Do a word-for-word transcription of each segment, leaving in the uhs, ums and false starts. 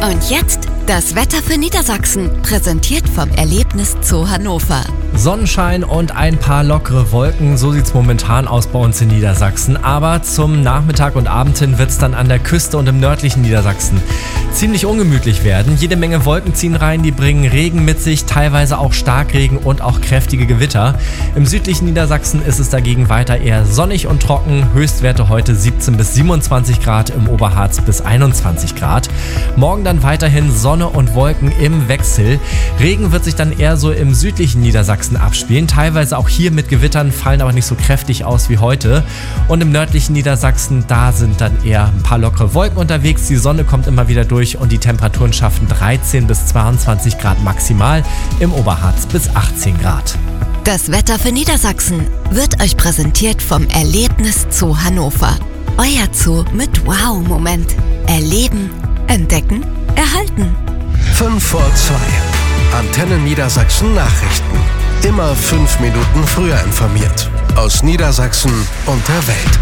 Und jetzt das Wetter für Niedersachsen, präsentiert vom Erlebnis Zoo Hannover. Sonnenschein und ein paar lockere Wolken, so sieht es momentan aus bei uns in Niedersachsen. Aber zum Nachmittag und Abend hin wird es dann an der Küste und im nördlichen Niedersachsen ziemlich ungemütlich werden. Jede Menge Wolken ziehen rein, die bringen Regen mit sich, teilweise auch Starkregen und auch kräftige Gewitter. Im südlichen Niedersachsen ist es dagegen weiter eher sonnig und trocken. Höchstwerte heute siebzehn bis siebenundzwanzig Grad, im Oberharz bis einundzwanzig Grad. Morgen dann weiterhin Sonne und Wolken im Wechsel. Regen wird sich dann eher so im südlichen Niedersachsen abspielen, teilweise auch hier mit Gewittern, fallen aber nicht so kräftig aus wie heute. Und im nördlichen Niedersachsen, da sind dann eher ein paar lockere Wolken unterwegs, die Sonne kommt immer wieder durch und die Temperaturen schaffen dreizehn bis zweiundzwanzig Grad maximal, im Oberharz bis achtzehn Grad. Das Wetter für Niedersachsen wird euch präsentiert vom Erlebnis Zoo Hannover. Euer Zoo mit Wow-Moment. Erleben, entdecken, erhalten. fünf vor zwei. Antenne Niedersachsen Nachrichten. Immer fünf Minuten früher informiert. Aus Niedersachsen und der Welt.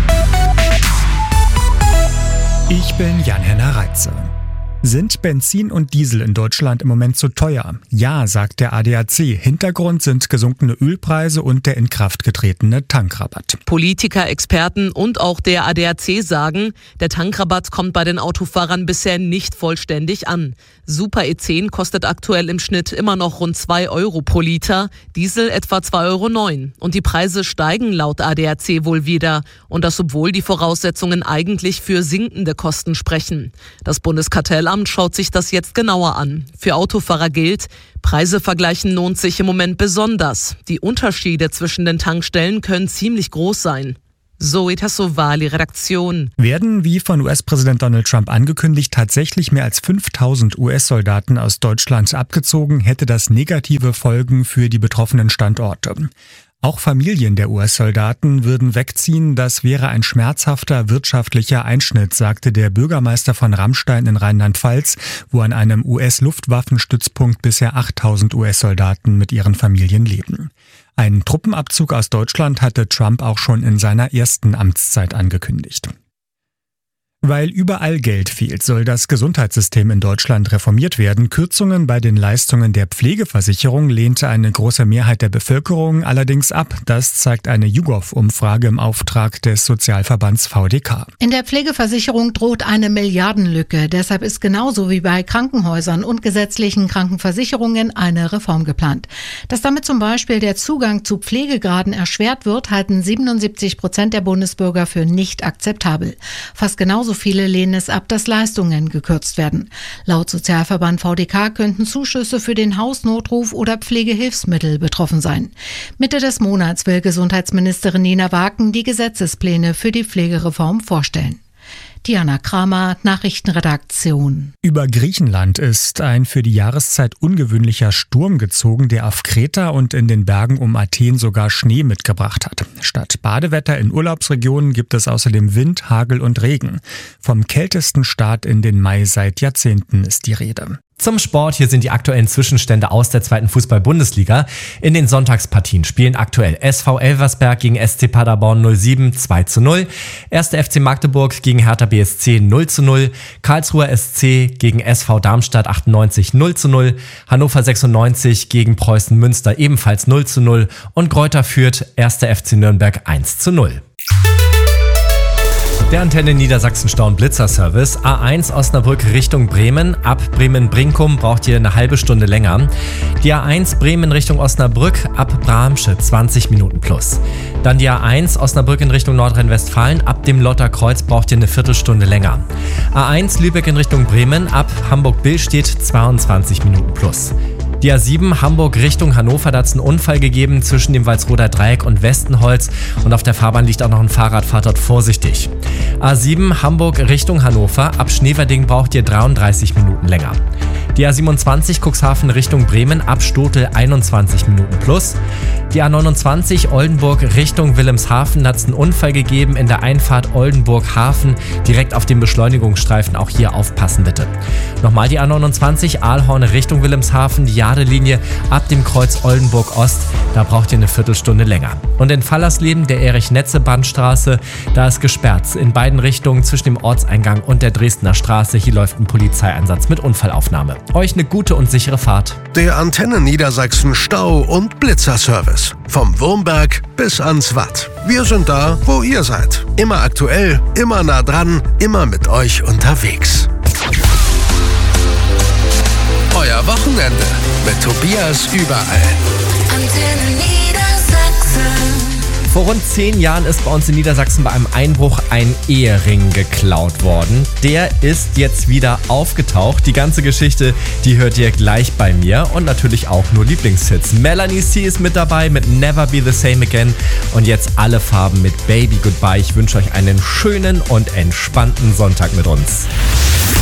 Ich bin Jan-Henner Reitze. Sind Benzin und Diesel in Deutschland im Moment zu teuer? Ja, sagt der A D A C. Hintergrund sind gesunkene Ölpreise und der in Kraft getretene Tankrabatt. Politiker, Experten und auch der A D A C sagen, der Tankrabatt kommt bei den Autofahrern bisher nicht vollständig an. Super E zehn kostet aktuell im Schnitt immer noch rund zwei Euro pro Liter, Diesel etwa zwei Euro neun. Und die Preise steigen laut A D A C wohl wieder. Und das, obwohl die Voraussetzungen eigentlich für sinkende Kosten sprechen. Das Bundeskartellamt schaut sich das jetzt genauer an. Für Autofahrer gilt, Preise vergleichen lohnt sich im Moment besonders. Die Unterschiede zwischen den Tankstellen können ziemlich groß sein. Zoe Tassovali, Redaktion. Werden, wie von U S-Präsident Donald Trump angekündigt, tatsächlich mehr als fünftausend U S-Soldaten aus Deutschland abgezogen, hätte das negative Folgen für die betroffenen Standorte. Auch Familien der U S-Soldaten würden wegziehen. Das wäre ein schmerzhafter wirtschaftlicher Einschnitt, sagte der Bürgermeister von Ramstein in Rheinland-Pfalz, wo an einem U S-Luftwaffenstützpunkt bisher achttausend U S-Soldaten mit ihren Familien leben. Einen Truppenabzug aus Deutschland hatte Trump auch schon in seiner ersten Amtszeit angekündigt. Weil überall Geld fehlt, soll das Gesundheitssystem in Deutschland reformiert werden. Kürzungen bei den Leistungen der Pflegeversicherung lehnte eine große Mehrheit der Bevölkerung allerdings ab. Das zeigt eine YouGov-Umfrage im Auftrag des Sozialverbands V D K. In der Pflegeversicherung droht eine Milliardenlücke. Deshalb ist genauso wie bei Krankenhäusern und gesetzlichen Krankenversicherungen eine Reform geplant. Dass damit zum Beispiel der Zugang zu Pflegegraden erschwert wird, halten siebenundsiebzig Prozent der Bundesbürger für nicht akzeptabel. Fast genauso viele lehnen es ab, dass Leistungen gekürzt werden. Laut Sozialverband V D K könnten Zuschüsse für den Hausnotruf oder Pflegehilfsmittel betroffen sein. Mitte des Monats will Gesundheitsministerin Nina Waken die Gesetzespläne für die Pflegereform vorstellen. Diana Kramer, Nachrichtenredaktion. Über Griechenland ist ein für die Jahreszeit ungewöhnlicher Sturm gezogen, der auf Kreta und in den Bergen um Athen sogar Schnee mitgebracht hat. Statt Badewetter in Urlaubsregionen gibt es außerdem Wind, Hagel und Regen. Vom kältesten Start in den Mai seit Jahrzehnten ist die Rede. Zum Sport, hier sind die aktuellen Zwischenstände aus der zweiten Fußball-Bundesliga. In den Sonntagspartien spielen aktuell S V Elversberg gegen S C Paderborn null sieben zwei zu null, erster F C Magdeburg gegen Hertha B S C null zu null, Karlsruher S C gegen S V Darmstadt achtundneunzig null zu null, Hannover sechsundneunzig gegen Preußen Münster ebenfalls null zu null und Greuther Fürth erster F C Nürnberg eins zu null. Der Antenne Niedersachsen Stau- und Blitzer-Service. A eins Osnabrück Richtung Bremen. Ab Bremen-Brinkum braucht ihr eine halbe Stunde länger. Die A eins Bremen Richtung Osnabrück ab Bramsche zwanzig Minuten plus. Dann die A eins Osnabrück in Richtung Nordrhein-Westfalen. Ab dem Lotterkreuz braucht ihr eine Viertelstunde länger. A eins Lübeck in Richtung Bremen. Ab Hamburg-Billstedt zweiundzwanzig Minuten plus. Die A sieben Hamburg Richtung Hannover, da hat es einen Unfall gegeben zwischen dem Walsroder Dreieck und Westenholz und auf der Fahrbahn liegt auch noch ein Fahrrad, fahrt dort vorsichtig. A sieben Hamburg Richtung Hannover, ab Schneverding braucht ihr dreiunddreißig Minuten länger. Die A siebenundzwanzig Cuxhaven Richtung Bremen, ab Stotel einundzwanzig Minuten plus. Die A neunundzwanzig Oldenburg Richtung Wilhelmshaven hat es einen Unfall gegeben in der Einfahrt Oldenburg-Hafen, direkt auf dem Beschleunigungsstreifen. Auch hier aufpassen bitte. Nochmal die A neunundzwanzig Aalhorn Richtung Wilhelmshaven, die Jadelinie ab dem Kreuz Oldenburg-Ost. Da braucht ihr eine Viertelstunde länger. Und in Fallersleben der Erich-Netze-Bahnstraße, da ist gesperrt in beiden Richtungen zwischen dem Ortseingang und der Dresdner Straße. Hier läuft ein Polizeieinsatz mit Unfallaufnahme. Euch eine gute und sichere Fahrt. Der Antenne Niedersachsen Stau- und Blitzerservice. Vom Wurmberg bis ans Watt. Wir sind da, wo ihr seid. Immer aktuell, immer nah dran, immer mit euch unterwegs. Euer Wochenende mit Tobias überall. Antenne Niedersachsen. Vor rund zehn Jahren ist bei uns in Niedersachsen bei einem Einbruch ein Ehering geklaut worden. Der ist jetzt wieder aufgetaucht. Die ganze Geschichte, die hört ihr gleich bei mir und natürlich auch nur Lieblingshits. Melanie C ist mit dabei mit Never Be The Same Again und jetzt alle Farben mit Baby Goodbye. Ich wünsche euch einen schönen und entspannten Sonntag mit uns.